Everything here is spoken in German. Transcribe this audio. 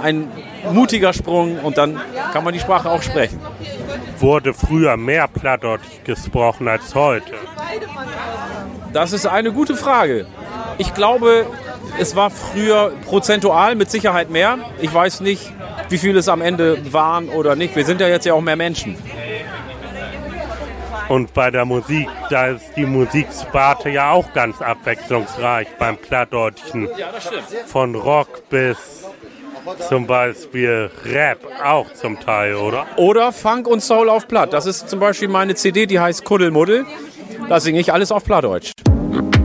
ein mutiger Sprung und dann kann man die Sprache auch sprechen. Wurde früher mehr Plattdeutsch gesprochen als heute? Das ist eine gute Frage. Ich glaube, es war früher prozentual mit Sicherheit mehr. Ich weiß nicht, wie viele es am Ende waren oder nicht. Wir sind ja jetzt ja auch mehr Menschen. Und bei der Musik, da ist die Musiksparte ja auch ganz abwechslungsreich beim Plattdeutschen. Ja, das stimmt. Von Rock bis zum Beispiel Rap auch zum Teil, oder? Oder Funk und Soul auf Platt. Das ist zum Beispiel meine CD, die heißt Kuddelmuddel. Da singe ich alles auf Plattdeutsch.